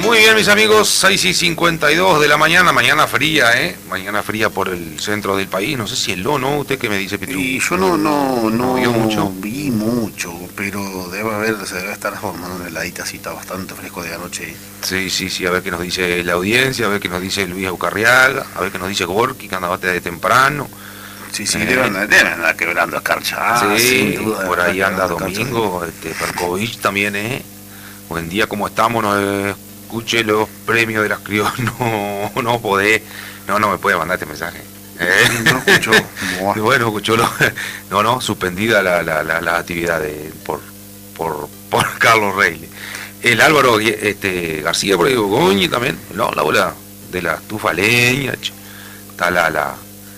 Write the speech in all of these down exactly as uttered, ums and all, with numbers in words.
Muy bien, mis amigos, seis y cincuenta y dos de la mañana, mañana fría, ¿eh? Mañana fría por el centro del país, no sé si heló, ¿no? ¿Usted qué me dice, Pitu? Y yo no, no, no, ¿No vio mucho? vi mucho, pero debe haber, se debe estar formando una heladita, así está bastante fresco de anoche. Sí, sí, sí, a ver qué nos dice la audiencia, a ver qué nos dice Luis Aucarriaga, a ver qué nos dice Gorky, que anda bate de temprano. Sí, sí, Eh. deben, andar, deben andar quebrando escarcha. Sí, Ah, sin duda, por ahí deben anda andar quebrando Domingo, este, Perkovich también, ¿eh? Buen día, como estamos, no escuche los premios de las criollas, no, no podés, no, no me puede mandar este mensaje. ¿Eh? escarcha. No escuchó. Buah. Bueno, escuchó lo, no, no, suspendida la, la, la, la actividad de, por, por, por Carlos Reilly. El Álvaro este, García, por ahí, Goñi también, no, la bola de la estufa leña, che. Está la, la,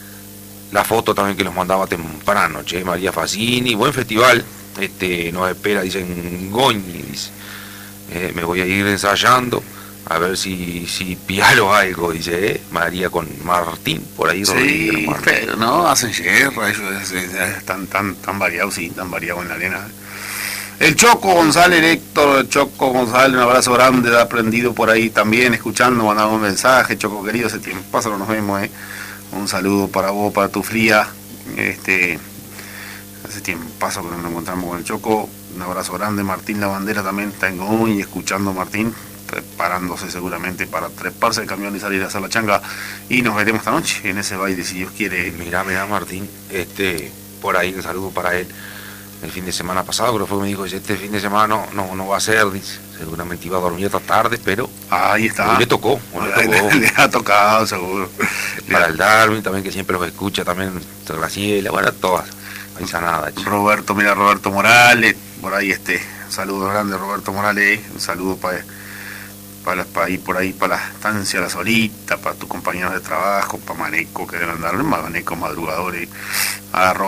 la foto también que nos mandaba temprano, che, María Facini, buen festival, este, nos espera, dicen Goñi, dice, eh, me voy a ir ensayando, a ver si, si pialo algo, dice, eh, María con Martín, por ahí, Sí, Rodríguez, Martín. pero no, hacen yerra, ellos están tan, tan variados, sí, tan variados en la arena. El Choco González, Héctor, el Choco González, un abrazo grande, ha aprendido por ahí también, escuchando, mandando un mensaje. Choco querido, hace tiempo pasa, no nos vemos, eh. Un saludo para vos, para tu fría. Este, hace tiempo paso que no nos encontramos con el Choco. Un abrazo grande. Martín Lavandera también está en Goñi, escuchando a Martín, preparándose seguramente para treparse el camión y salir a hacer la changa. Y nos veremos esta noche en ese baile, si Dios quiere. Mirá, mirá, Martín, este, por ahí un saludo para él. El fin de semana pasado, creo que fue, me dijo, este fin de semana no, no, no va a ser, dice, seguramente iba a dormir esta tarde, pero Ahí está. hoy le tocó, hoy le Le, tocó. le ha tocado, seguro. Para el Darwin también, que siempre los escucha, también Graciela, bueno, todas, paisanada, che. Roberto, mira, Roberto Morales, por ahí este, un saludo grande, Roberto Morales, un saludo para para pa ir por ahí, para la estancia La Solita, para tus compañeros de trabajo, para Maneco, que deben andar, Maneco madrugadores, a